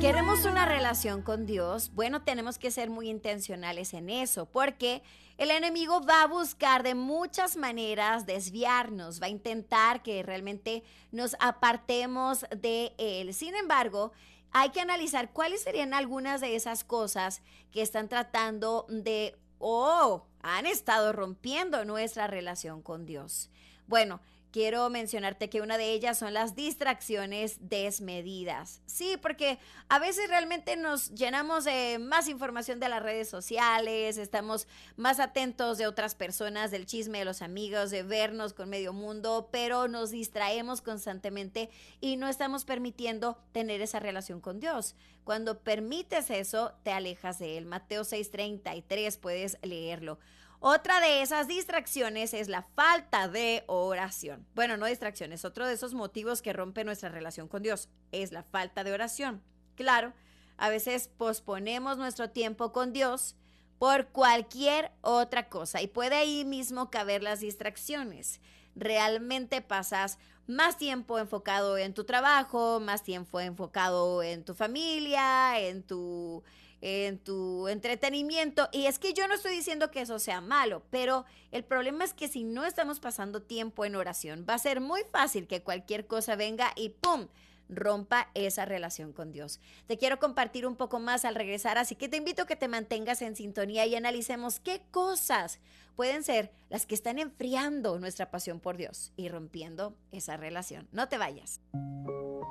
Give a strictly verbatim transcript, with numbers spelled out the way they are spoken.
Queremos una relación con Dios, bueno, tenemos que ser muy intencionales en eso, porque el enemigo va a buscar de muchas maneras desviarnos, va a intentar que realmente nos apartemos de él. Sin embargo, hay que analizar cuáles serían algunas de esas cosas que están tratando de, o han estado rompiendo nuestra relación con Dios. Bueno, quiero mencionarte que una de ellas son las distracciones desmedidas. Sí, porque a veces realmente nos llenamos de más información de las redes sociales, estamos más atentos de otras personas, del chisme de los amigos, de vernos con medio mundo, pero nos distraemos constantemente y no estamos permitiendo tener esa relación con Dios. Cuando permites eso, te alejas de él. Mateo seis treinta y tres, puedes leerlo. Otra de esas distracciones es la falta de oración. Bueno, no distracciones, otro de esos motivos que rompe nuestra relación con Dios es la falta de oración. Claro, a veces posponemos nuestro tiempo con Dios por cualquier otra cosa y puede ahí mismo caber las distracciones. Realmente pasas más tiempo enfocado en tu trabajo, más tiempo enfocado en tu familia, en tu en tu entretenimiento. Y es que yo no estoy diciendo que eso sea malo, pero el problema es que si no estamos pasando tiempo en oración, va a ser muy fácil que cualquier cosa venga y ¡pum!, rompa esa relación con Dios. Te quiero compartir un poco más al regresar, así que te invito a que te mantengas en sintonía y analicemos qué cosas pueden ser las que están enfriando nuestra pasión por Dios y rompiendo esa relación. No te vayas.